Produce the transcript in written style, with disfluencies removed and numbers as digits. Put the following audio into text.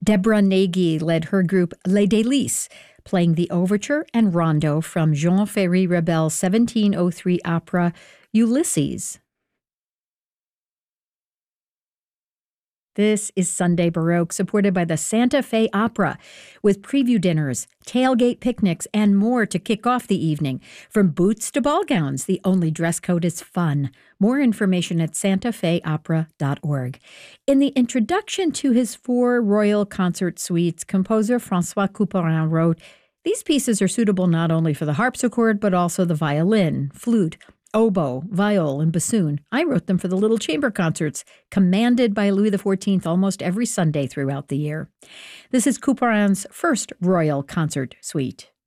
Deborah Nagy led her group Les Délices, playing the overture and rondo from Jean Ferry Rebel's 1703 opera Ulysses. This is Sunday Baroque, supported by the Santa Fe Opera, with preview dinners, tailgate picnics, and more to kick off the evening. From boots to ball gowns, the only dress code is fun. More information at santafeopera.org. In the introduction to his 4 royal concert suites, composer François Couperin wrote, "These pieces are suitable not only for the harpsichord, but also the violin, flute, oboe, viol, and bassoon. I wrote them for the little chamber concerts, commanded by Louis XIV almost every Sunday throughout the year." This is Couperin's first royal concert suite.